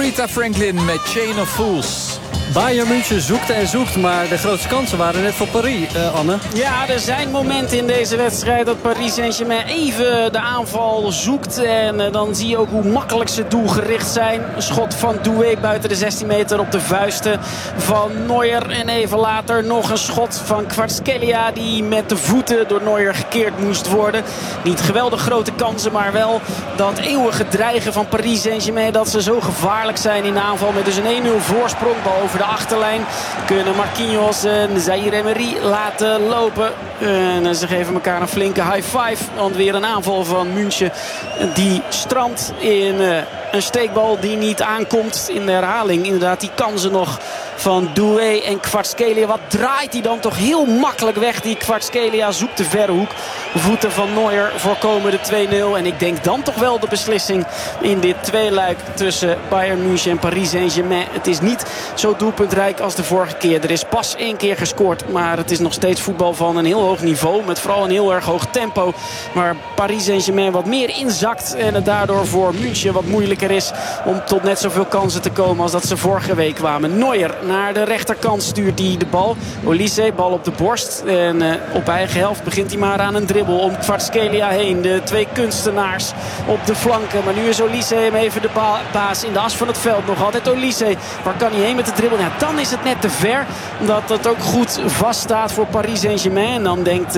Aretha Franklin met Chain of Fools. Bayern München zoekt en zoekt, maar de grootste kansen waren net voor Paris, Anne. Ja, er zijn momenten in deze wedstrijd dat Paris Saint-Germain even de aanval zoekt. En dan zie je ook hoe makkelijk ze doelgericht zijn. Een schot van Doué buiten de 16 meter op de vuisten van Neuer. En even later nog een schot van Kvaratskhelia die met de voeten door Neuer gekeerd moest worden. Niet geweldig grote kansen, maar wel dat eeuwige dreigen van Paris Saint-Germain. Dat ze zo gevaarlijk zijn in de aanval met dus een 1-0 voorsprong. Bal over de achterlijn kunnen Marquinhos en Zaïre Emery laten lopen. En ze geven elkaar een flinke high five. Dan weer een aanval van München. Die strandt in een steekbal die niet aankomt. In de herhaling inderdaad die kansen nog van Doué en Kvaratskhelia. Wat draait hij dan toch heel makkelijk weg. Die Kvaratskhelia zoekt de verre hoek. Voeten van Neuer voorkomen de 2-0. En ik denk dan toch wel de beslissing in dit tweeluik tussen Bayern München en Paris Saint-Germain. Het is niet zo doelpuntrijk als de vorige keer. Er is pas 1 keer gescoord. Maar het is nog steeds voetbal van een heel hoog niveau. Met vooral een heel erg hoog tempo. Waar Paris Saint-Germain wat meer inzakt. En het daardoor voor München wat moeilijker is om tot net zoveel kansen te komen als dat ze vorige week kwamen. Neuer naar de rechterkant stuurt hij de bal. Olise, bal op de borst. En op eigen helft begint hij maar aan een dribbel om Kvaratskhelia heen. De 2 kunstenaars op de flanken. Maar nu is Olise hem even de baas in de as van het veld. Nog altijd Olise. Waar kan hij heen met de dribbel? Ja, dan is het net te ver. Omdat het ook goed vaststaat voor Paris Saint-Germain. En dan denkt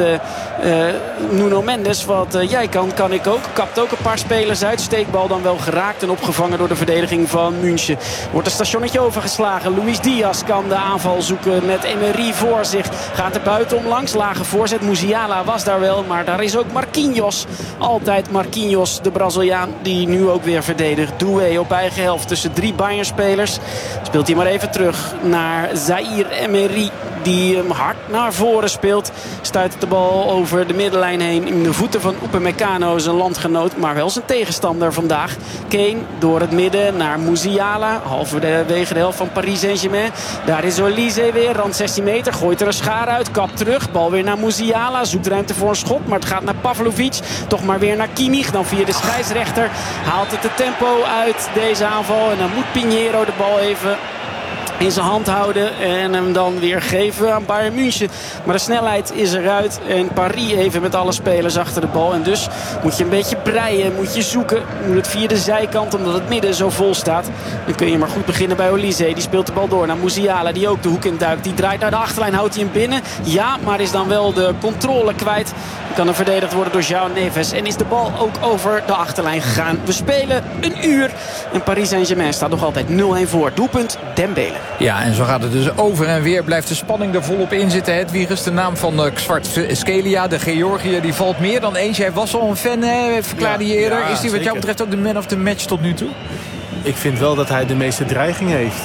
Nuno Mendes, wat jij kan ik ook. Kapt ook een paar spelers uit. Steekbal dan wel geraakt en opgevangen door de verdediging van München. Wordt een stationnetje overgeslagen. Luis Diaz kan de aanval zoeken met Emery voor zich. Gaat er buitenom langs. Lage voorzet. Musiala was daar wel. Maar daar is ook Marquinhos. Altijd Marquinhos, de Braziliaan, die nu ook weer verdedigt. Doué op eigen helft tussen 3 Bayern-spelers. Speelt hij maar even terug naar Zaïre Emery. Die hem hard naar voren speelt. Stuit de bal over de middenlijn heen. In de voeten van Upamecano, zijn landgenoot. Maar wel zijn tegenstander vandaag. Kane door het midden naar Musiala. Halverwege de helft van Paris Saint-Germain. Daar is Olise weer. Rand 16 meter. Gooit er een schaar uit. Kapt terug. Bal weer naar Musiala. Zoekt ruimte voor een schot. Maar het gaat naar Pavlovic. Toch maar weer naar Kimmich. Dan via de scheidsrechter. Haalt het de tempo uit deze aanval. En dan moet Pinheiro de bal even in zijn hand houden en hem dan weer geven aan Bayern München. Maar de snelheid is eruit en Paris even met alle spelers achter de bal. En dus moet je een beetje breien, moet je zoeken. Moet het via de zijkant, omdat het midden zo vol staat. Dan kun je maar goed beginnen bij Olise. Die speelt de bal door naar Musiala, die ook de hoek in duikt. Die draait naar de achterlijn, houdt hij hem binnen. Ja, maar is dan wel de controle kwijt. Kan er verdedigd worden door João Neves. En is de bal ook over de achterlijn gegaan. We spelen een uur. En Paris Saint-Germain staat nog altijd 0-1 voor. Doelpunt Dembele. Ja, en zo gaat het dus over en weer. Blijft de spanning er volop in zitten. Hedwiges, de naam van Kvaratskhelia, de Georgiër, die valt meer dan eens. Hij was al een fan, verklaarde je eerder. Is hij wat jou betreft ook de man of the match tot nu toe? Ik vind wel dat hij de meeste dreiging heeft.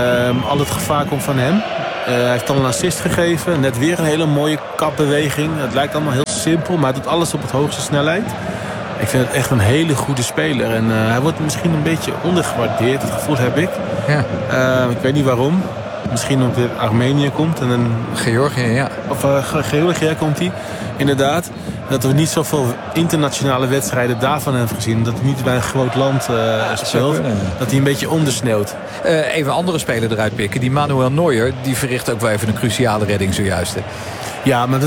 Al het gevaar komt van hem. Hij heeft al een assist gegeven. Net weer een hele mooie kapbeweging. Het lijkt allemaal heel simpel, maar hij doet alles op het hoogste snelheid. Ik vind het echt een hele goede speler. En hij wordt misschien een beetje ondergewaardeerd. Dat gevoel heb ik. Ja. Ik weet niet waarom. Misschien omdat hij uit Armenië komt. En een Georgië, ja. Of Georgië komt hij, inderdaad. Dat we niet zoveel internationale wedstrijden daarvan hebben gezien. Dat hij niet bij een groot land speelt. Dat hij een beetje ondersneeuwt. Even een andere speler eruit pikken. Die Manuel Neuer, die verricht ook wel even een cruciale redding zojuist. Hè? Ja, maar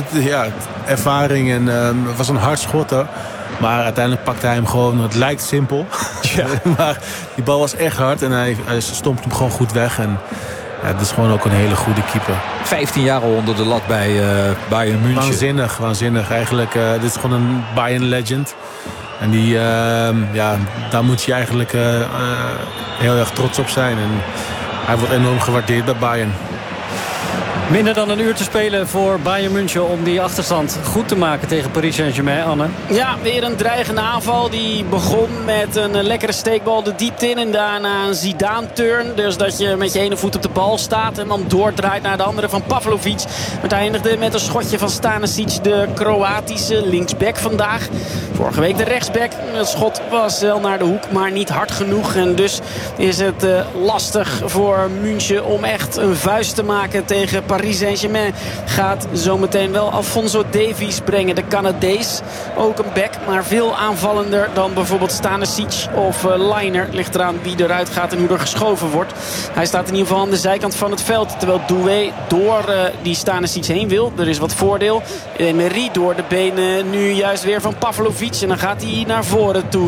ervaring en het was een hard schot hoor. Maar uiteindelijk pakte hij hem gewoon. Het lijkt simpel. Ja. Maar die bal was echt hard. En hij stompt hem gewoon goed weg. En ja, dat is gewoon ook een hele goede keeper. 15 jaar al onder de lat bij Bayern München. Waanzinnig. Eigenlijk, dit is gewoon een Bayern legend. En die, daar moet je eigenlijk heel erg trots op zijn. En hij wordt enorm gewaardeerd bij Bayern. Minder dan een uur te spelen voor Bayern München om die achterstand goed te maken tegen Paris Saint-Germain, Anne. Ja, weer een dreigende aanval. Die begon met een lekkere steekbal de diepte in. En daarna een Zidane-turn. Dus dat je met je ene voet op de bal staat en dan doordraait naar de andere van Pavlovic. Het eindigde met een schotje van Stanisic, de Kroatische linksback vandaag. Vorige week de rechtsback. Het schot was wel naar de hoek, maar niet hard genoeg. En dus is het lastig voor München om echt een vuist te maken tegen Paris Paris Saint-Germain gaat zometeen wel Alphonso Davies brengen. De Canadees, ook een back, maar veel aanvallender dan bijvoorbeeld Stanisic of Leiner. Ligt eraan wie eruit gaat en hoe er geschoven wordt. Hij staat in ieder geval aan de zijkant van het veld. Terwijl Doué door die Stanisic heen wil. Er is wat voordeel. Emery door de benen nu juist weer van Pavlovic. En dan gaat hij naar voren toe.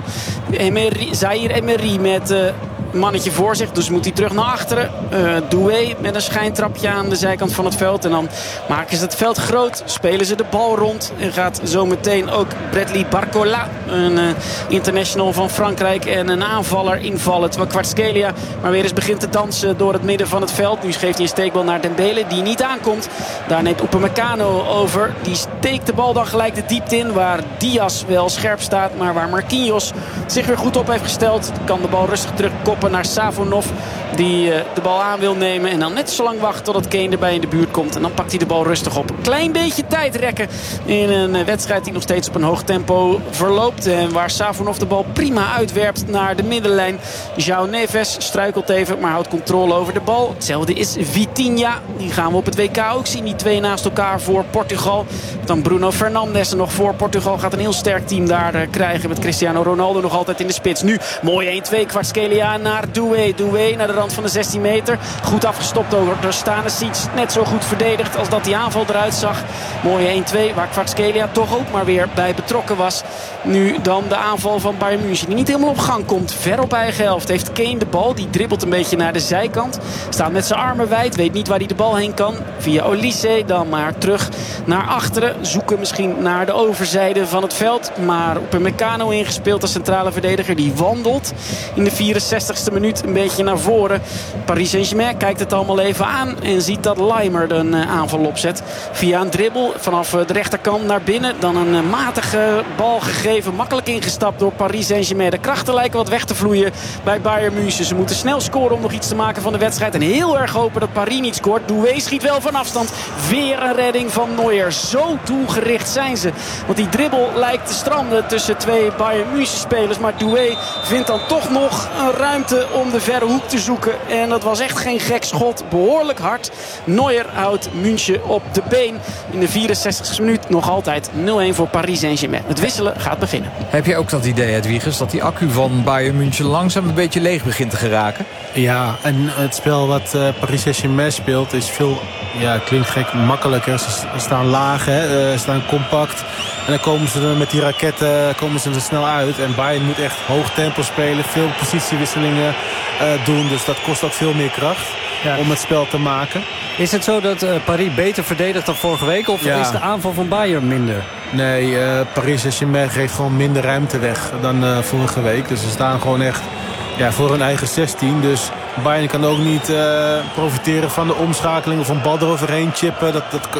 Zaïre Emery met mannetje voor zich. Dus moet hij terug naar achteren. Doué met een schijntrapje aan de zijkant van het veld. En dan maken ze het veld groot. Spelen ze de bal rond. En gaat zometeen ook Bradley Barcola, een international van Frankrijk en een aanvaller invallen. Terwijl Kvaratskhelia maar weer eens begint te dansen door het midden van het veld. Nu geeft hij een steekbal naar Dembele die niet aankomt. Daar neemt Upamecano over. Die steekt de bal dan gelijk de diepte in. Waar Diaz wel scherp staat. Maar waar Marquinhos zich weer goed op heeft gesteld. Kan de bal rustig terugkoppen naar Savonov. Die de bal aan wil nemen. En dan net zo lang wachten totdat Kane erbij in de buurt komt. En dan pakt hij de bal rustig op. Een klein beetje tijd rekken in een wedstrijd die nog steeds op een hoog tempo verloopt. En waar Savonov de bal prima uitwerpt naar de middenlijn. João Neves struikelt even, maar houdt controle over de bal. Hetzelfde is Vitinha. Die gaan we op het WK ook zien. Die twee naast elkaar voor Portugal. Dan Bruno Fernandes nog voor Portugal. Gaat een heel sterk team daar krijgen. Met Cristiano Ronaldo nog altijd in de spits. Nu mooi 1-2. Kvaratskhelia naar Doué. Doué naar de rand van de 16 meter. Goed afgestopt door Stanisic. Net zo goed verdedigd als dat die aanval eruit zag. Mooie 1-2 waar Kvaratskhelia toch ook maar weer bij betrokken was. Nu dan de aanval van Bayern München. Die niet helemaal op gang komt. Ver op eigen helft. Heeft Kane de bal. Die dribbelt een beetje naar de zijkant. Staat met zijn armen wijd. Weet niet waar hij de bal heen kan. Via Olise. Dan maar terug naar achteren. Zoeken misschien naar de overzijde van het veld. Maar op een Meccano ingespeeld als centrale verdediger. Die wandelt in de 64ste minuut een beetje naar voren. Paris Saint-Germain kijkt het allemaal even aan. En ziet dat Leiner een aanval opzet. Via een dribbel vanaf de rechterkant naar binnen. Dan een matige bal gegeven. Makkelijk ingestapt door Paris Saint-Germain. De krachten lijken wat weg te vloeien bij Bayern München. Ze moeten snel scoren om nog iets te maken van de wedstrijd. En heel erg hopen dat Paris niet scoort. Doué schiet wel van afstand. Weer een redding van Neuer. Zo doelgericht zijn ze. Want die dribbel lijkt te stranden tussen twee Bayern München spelers. Maar Doué vindt dan toch nog een ruimte om de verre hoek te zoeken. En dat was echt geen gek schot. Behoorlijk hard. Neuer houdt München op de been. In de 64e minuut nog altijd 0-1 voor Paris Saint-Germain. Het wisselen gaat beginnen. Heb je ook dat idee, Hedwiges, dat die accu van Bayern München langzaam een beetje leeg begint te geraken? Ja, en het spel wat Paris Saint-Germain speelt is veel, ja, klinkt gek, makkelijker. Ze staan laag, hè, staan compact. En dan komen ze met die raketten er snel uit. En Bayern moet echt hoog tempo spelen, veel positiewisselingen doen. Dus dat kost ook veel meer kracht om het spel te maken. Is het zo dat Paris beter verdedigt dan vorige week? Of is de aanval van Bayern minder? Nee, Paris Saint-Germain geeft gewoon minder ruimte weg dan vorige week. Dus ze staan gewoon echt voor hun eigen 16. Dus Bayern kan ook niet profiteren van de omschakeling of een bal eroverheen chippen.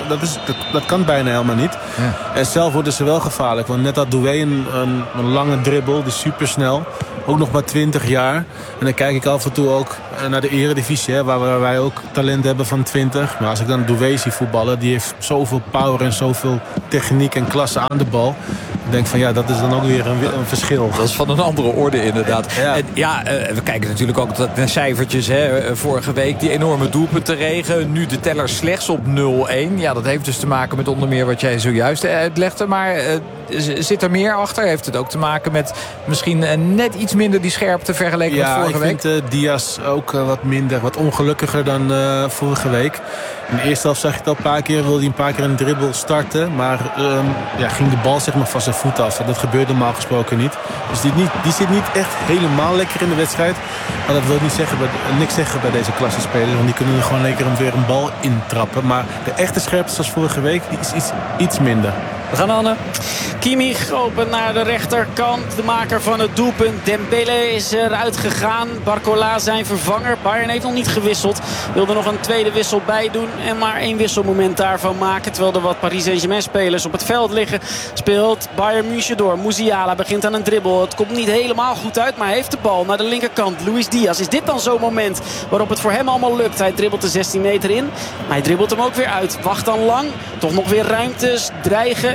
Dat kan bijna helemaal niet. Ja. En zelf worden ze wel gevaarlijk. Want net had Doué een lange dribbel, die is supersnel. Ook nog maar 20 jaar. En dan kijk ik af en toe ook naar de eredivisie, hè, waar wij ook talent hebben van 20. Maar als ik dan Doué zie voetballen, die heeft zoveel power en zoveel techniek en klasse aan de bal. Ik denk van dat is dan ook weer een verschil. Dat is van een andere orde inderdaad. Ja. En we kijken natuurlijk ook naar cijfertjes. Hè. Vorige week die enorme doelpuntenregen. Nu de teller slechts op 0-1. Ja, dat heeft dus te maken met onder meer wat jij zojuist uitlegde. Maar zit er meer achter? Heeft het ook te maken met misschien net iets minder die scherpte vergeleken met vorige week? Ja, ik vind Diaz ook wat minder, wat ongelukkiger dan vorige week. In de eerste helft zag je het al een paar keer, wilde hij een paar keer een dribbel starten. Maar ging de bal zeg maar van zijn voet af. Dat gebeurt normaal gesproken niet. Dus die zit niet echt helemaal lekker in de wedstrijd. Maar dat wil niks zeggen bij deze klassenspelers. Want die kunnen er gewoon lekker weer een bal intrappen. Maar de echte scherpte zoals vorige week, die is iets minder. We gaan Anne. Kimmich open naar de rechterkant. De maker van het doelpunt. Dembele is eruit gegaan. Barcola zijn vervanger. Bayern heeft nog niet gewisseld. Wilde nog een tweede wissel bij doen. En maar 1 wisselmoment daarvan maken. Terwijl er wat Paris Saint-Germain spelers op het veld liggen. Speelt Bayern München door. Musiala begint aan een dribbel. Het komt niet helemaal goed uit. Maar hij heeft de bal naar de linkerkant. Luis Diaz. Is dit dan zo'n moment waarop het voor hem allemaal lukt? Hij dribbelt de 16 meter in. Maar hij dribbelt hem ook weer uit. Wacht dan lang. Toch nog weer ruimtes. Dreigen.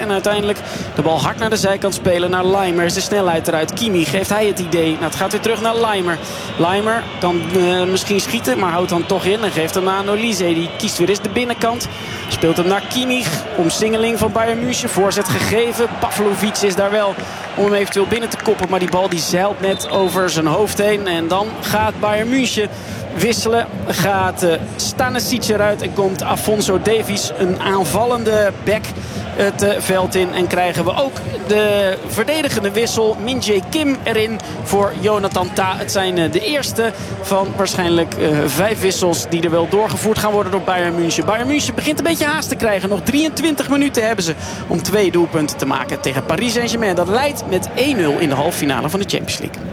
En uiteindelijk de bal hard naar de zijkant spelen. Naar Laimer. Is de snelheid eruit. Kimmich geeft hij het idee. Nou, het gaat weer terug naar Laimer. Laimer kan misschien schieten, maar houdt dan toch in. En geeft hem aan Olise. Die kiest weer eens de binnenkant. Speelt hem naar Kimmich. Omsingeling van Bayern München. Voorzet gegeven. Pavlovic is daar wel om hem eventueel binnen te koppen. Maar die bal die zeilt net over zijn hoofd heen. En dan gaat Bayern München wisselen. Gaat Stanisic eruit en komt Afonso Davies, een aanvallende back, het veld in. En krijgen we ook de verdedigende wissel. Min-Jae Kim erin voor Jonathan Tah. Het zijn de eerste van waarschijnlijk 5 wissels die er wel doorgevoerd gaan worden door Bayern München. Bayern München begint een beetje haast te krijgen. Nog 23 minuten hebben ze om 2 doelpunten te maken tegen Paris Saint-Germain. Dat leidt met 1-0 in de halve finale van de Champions League.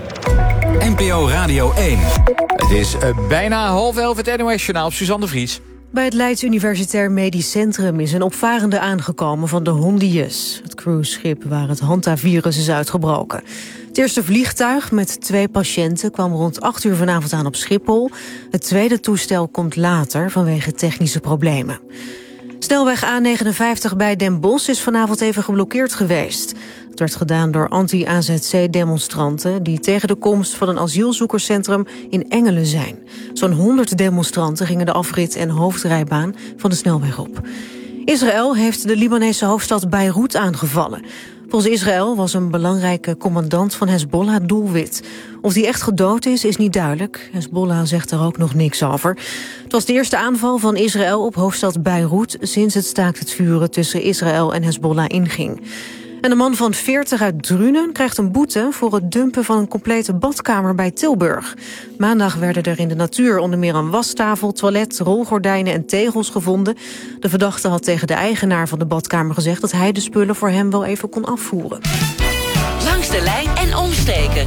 NPO Radio 1. Het is bijna 10:30 het NOS-journaal. Suzanne de Vries. Bij het Leids Universitair Medisch Centrum is een opvarende aangekomen van de Hondius. Het cruiseschip waar het hantavirus is uitgebroken. Het eerste vliegtuig met 2 patiënten kwam rond 8 uur vanavond aan op Schiphol. Het tweede toestel komt later vanwege technische problemen. Snelweg A59 bij Den Bosch is vanavond even geblokkeerd geweest. Het werd gedaan door anti-AZC-demonstranten die tegen de komst van een asielzoekerscentrum in Engelen zijn. Zo'n 100 demonstranten gingen de afrit en hoofdrijbaan van de snelweg op. Israël heeft de Libanese hoofdstad Beirut aangevallen. Volgens Israël was een belangrijke commandant van Hezbollah doelwit. Of die echt gedood is niet duidelijk. Hezbollah zegt er ook nog niks over. Het was de eerste aanval van Israël op hoofdstad Beirut sinds het staakt het vuren tussen Israël en Hezbollah inging. En een man van 40 uit Drunen krijgt een boete voor het dumpen van een complete badkamer bij Tilburg. Maandag werden er in de natuur onder meer een wastafel, toilet, rolgordijnen en tegels gevonden. De verdachte had tegen de eigenaar van de badkamer gezegd dat hij de spullen voor hem wel even kon afvoeren. Langs de lijn en omstreken.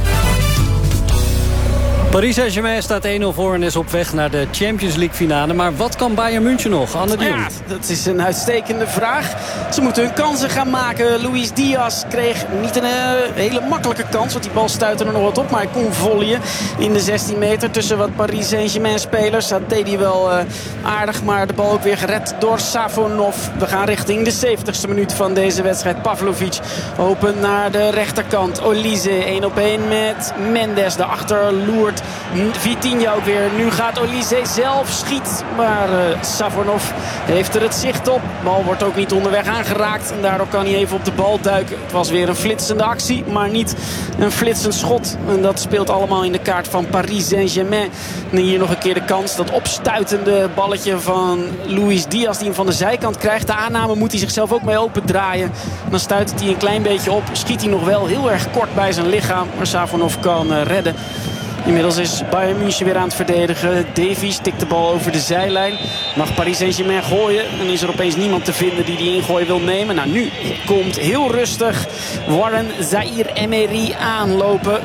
Paris Saint-Germain staat 1-0 voor en is op weg naar de Champions League finale. Maar wat kan Bayern München nog? Anne de Jong. Ja, dat is een uitstekende vraag. Ze moeten hun kansen gaan maken. Luis Diaz kreeg niet een hele makkelijke kans. Want die bal stuitte er nog wat op. Maar hij kon volleyen in de 16 meter tussen wat Paris Saint-Germain spelers. Dat deed hij wel aardig. Maar de bal ook weer gered door Savonov. We gaan richting de 70ste minuut van deze wedstrijd. Pavlovic open naar de rechterkant. Olise 1-op-1 met Mendes. Daarachter loert Vitinha ook weer. Nu gaat Olise zelf schiet. Maar Savonov heeft er het zicht op. De bal wordt ook niet onderweg aangeraakt. En daardoor kan hij even op de bal duiken. Het was weer een flitsende actie. Maar niet een flitsend schot. En dat speelt allemaal in de kaart van Paris Saint-Germain. En hier nog een keer de kans. Dat opstuitende balletje van Luis Diaz die hem van de zijkant krijgt. De aanname moet hij zichzelf ook mee opendraaien. En dan stuit hij een klein beetje op. Schiet hij nog wel heel erg kort bij zijn lichaam. Maar Savonov kan redden. Inmiddels is Bayern München weer aan het verdedigen. Davies tikt de bal over de zijlijn. Mag Paris Saint-Germain gooien. En is er opeens niemand te vinden die ingooi wil nemen. Nou, nu komt heel rustig Warren Zaïre-Emery aanlopen.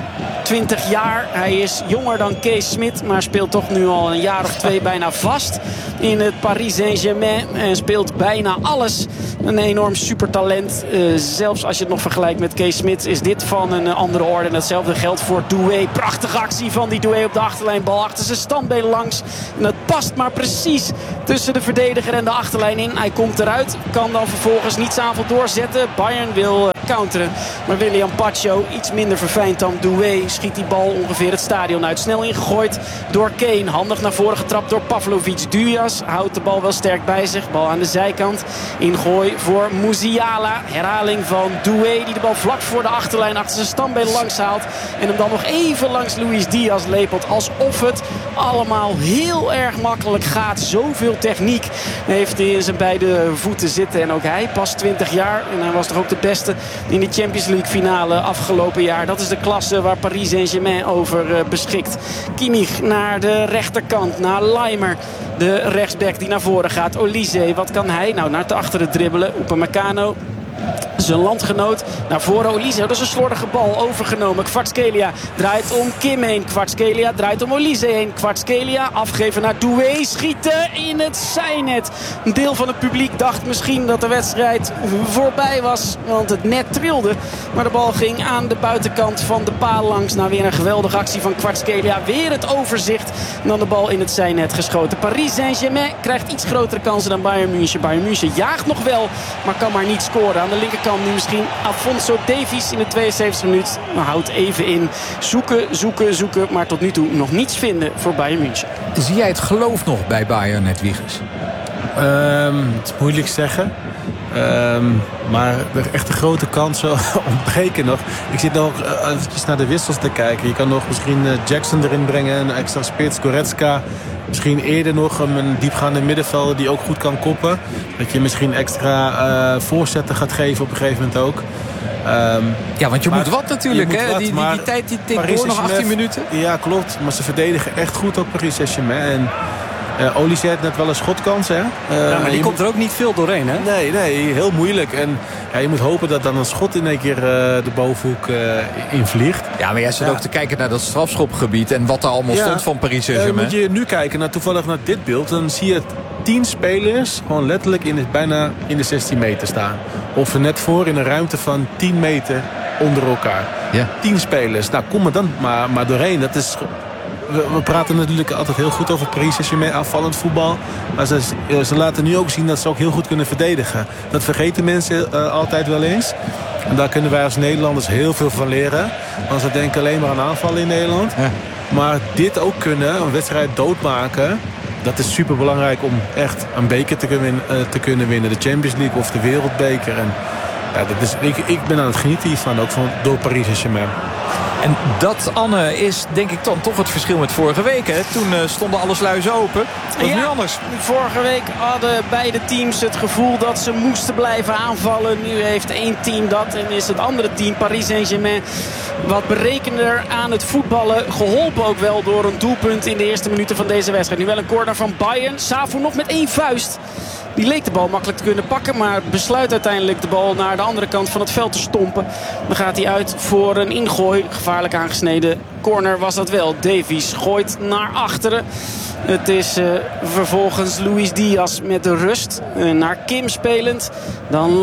20 jaar. Hij is jonger dan Kees Smit. Maar speelt toch nu al een jaar of 2 bijna vast in het Paris Saint-Germain. En speelt bijna alles. Een enorm supertalent. Zelfs als je het nog vergelijkt met Kees Smit is dit van een andere orde. En hetzelfde geldt voor Doué. Prachtige actie van die Doué op de achterlijn. Bal achter zijn standbeen langs. En dat past maar precies tussen de verdediger en de achterlijn in. Hij komt eruit. Kan dan vervolgens niets aanval doorzetten. Bayern wil counteren. Maar William Pacho, iets minder verfijnd dan Doué, schiet die bal ongeveer het stadion uit. Snel ingegooid door Kane. Handig naar voren getrapt door Pavlovic. Diaz houdt de bal wel sterk bij zich. Bal aan de zijkant. Ingooi voor Musiala. Herhaling van Doué die de bal vlak voor de achterlijn achter zijn standbeen langs haalt. En hem dan nog even langs Luis Diaz lepelt. Alsof het allemaal heel erg makkelijk gaat. Zoveel techniek heeft hij in zijn beide voeten zitten. En ook hij, pas 20 jaar. En hij was toch ook de beste in de Champions League finale afgelopen jaar. Dat is de klasse waar Paris Saint-Germain over beschikt. Kimmich naar de rechterkant. Naar Laimer. De rechtsback die naar voren gaat. Olise, wat kan hij? Nou, naar te achteren dribbelen. Upamecano zijn landgenoot. Naar voren Olise. Dat is een slordige bal. Overgenomen. Kvaratskhelia draait om Kim heen. Kvaratskhelia draait om Olise heen. Kvaratskhelia afgeven naar Doué. Schieten in het zijnet. Een deel van het publiek dacht misschien dat de wedstrijd voorbij was. Want het net trilde. Maar de bal ging aan de buitenkant van de paal langs. Nou, weer een geweldige actie van Kvaratskhelia. Weer het overzicht. En dan de bal in het zijnet geschoten. Paris Saint-Germain krijgt iets grotere kansen dan Bayern München. Bayern München jaagt nog wel, maar kan maar niet scoren. Aan de linkerkant nu misschien Alphonso Davies in de 72e minuut. Maar houdt even in. Zoeken. Maar tot nu toe nog niets vinden voor Bayern München. Zie jij het geloof nog bij Bayern, Hedwiges? Het is moeilijk zeggen. Maar de echte grote kansen ontbreken nog. Ik zit nog eventjes naar de wissels te kijken. Je kan nog misschien Jackson erin brengen. Een extra spits, Goretzka. Misschien eerder nog een diepgaande middenvelder die ook goed kan koppen. Dat je misschien extra voorzetten gaat geven op een gegeven moment ook. Ja, want je moet wat natuurlijk. Hè? Die tijd die tikt door, nog 18 minuten. Ja, klopt. Maar ze verdedigen echt goed op Paris Saint-Germain. En Olise heeft net wel een schotkans, hè? Maar die komt er ook niet veel doorheen, hè? Nee, heel moeilijk. En ja, je moet hopen dat dan een schot in één keer de bovenhoek invliegt. Ja, maar jij zit ook te kijken naar dat strafschopgebied en wat er allemaal stond van Paris Saint-Germain. Moet je nu kijken toevallig naar dit beeld, dan zie je 10 spelers gewoon letterlijk bijna in de 16 meter staan. Of er net voor in een ruimte van 10 meter onder elkaar. Ja. 10 spelers. Nou, kom er dan maar doorheen. Dat is... We praten natuurlijk altijd heel goed over Paris Saint-Germain, aanvallend voetbal. Maar ze laten nu ook zien dat ze ook heel goed kunnen verdedigen. Dat vergeten mensen altijd wel eens. En daar kunnen wij als Nederlanders heel veel van leren. Want ze denken alleen maar aan aanvallen in Nederland. Ja. Maar dit ook kunnen, een wedstrijd doodmaken... Dat is super belangrijk om echt een beker te kunnen winnen. De Champions League of de Wereldbeker. En ja, ik ben aan het genieten hiervan, ook door Paris Saint-Germain. En dat, Anne, is denk ik dan toch het verschil met vorige week. Hè? Toen stonden alle sluizen open. Dat is nu anders. Vorige week hadden beide teams het gevoel dat ze moesten blijven aanvallen. Nu heeft één team dat en is het andere team, Paris Saint-Germain, wat berekender aan het voetballen. Geholpen ook wel door een doelpunt in de eerste minuten van deze wedstrijd. Nu wel een corner van Bayern. Savo nog met 1 vuist. Die leek de bal makkelijk te kunnen pakken. Maar besluit uiteindelijk de bal naar de andere kant van het veld te stompen. Dan gaat hij uit voor een ingooi. Gevaarlijk aangesneden corner was dat wel. Davies gooit naar achteren. Het is vervolgens Luis Diaz met de rust. Naar Kim spelend. Dan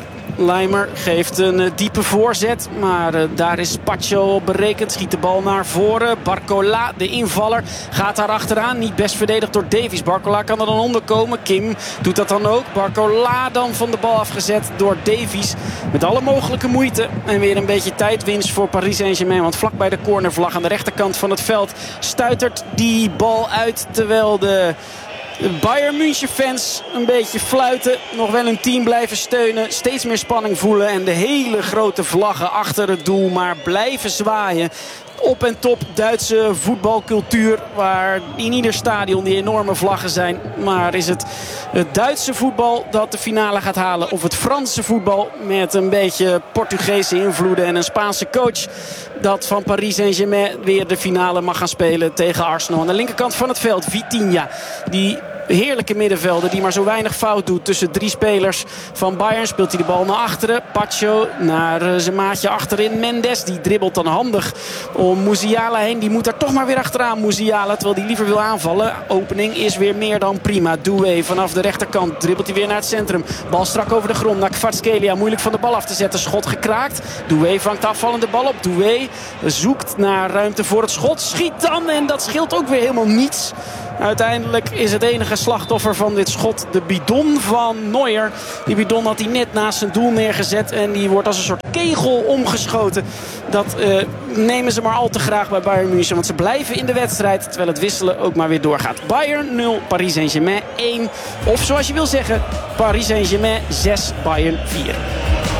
Leimer geeft een diepe voorzet. Maar daar is Pacho op berekend. Schiet de bal naar voren. Barcola, de invaller, gaat daar achteraan. Niet best verdedigd door Davies. Barcola kan er dan onder komen. Kim doet dat dan ook. Barcola dan van de bal afgezet door Davies. Met alle mogelijke moeite. En weer een beetje tijdwinst voor Paris Saint-Germain. Want vlak bij de cornervlag aan de rechterkant van het veld stuitert die bal uit. Terwijl de Bayern München fans een beetje fluiten. Nog wel een team blijven steunen. Steeds meer spanning voelen. En de hele grote vlaggen achter het doel maar blijven zwaaien. Op en top Duitse voetbalcultuur. Waar in ieder stadion die enorme vlaggen zijn. Maar is het Duitse voetbal dat de finale gaat halen? Of het Franse voetbal met een beetje Portugese invloeden en een Spaanse coach dat van Paris Saint-Germain weer de finale mag gaan spelen tegen Arsenal. Aan de linkerkant van het veld Vitinha. Die heerlijke middenvelder die maar zo weinig fout doet. Tussen 3 spelers van Bayern speelt hij de bal naar achteren. Pacho naar zijn maatje achterin. Mendes, die dribbelt dan handig om Musiala heen. Die moet daar toch maar weer achteraan, Musiala. Terwijl hij liever wil aanvallen. Opening is weer meer dan prima. Doué vanaf de rechterkant dribbelt hij weer naar het centrum. Bal strak over de grond naar Kvaratskhelia. Moeilijk van de bal af te zetten. Schot gekraakt. Doué vangt de afvallende bal op. Doué zoekt naar ruimte voor het schot. Schiet dan en dat scheelt ook weer helemaal niets. Uiteindelijk is het enige slachtoffer van dit schot de bidon van Neuer. Die bidon had hij net naast zijn doel neergezet. En die wordt als een soort kegel omgeschoten. Dat nemen ze maar al te graag bij Bayern München. Want ze blijven in de wedstrijd. Terwijl het wisselen ook maar weer doorgaat. Bayern 0, Paris Saint-Germain 1. Of zoals je wil zeggen, Paris Saint-Germain 6, Bayern 4.